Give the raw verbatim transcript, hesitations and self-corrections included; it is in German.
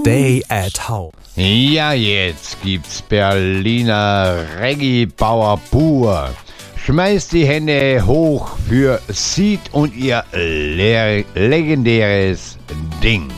Stay at Home. Ja, jetzt gibt's Berliner Reggae-Bauer pur. Schmeißt die Hände hoch für Seed und ihr le- legendäres Ding.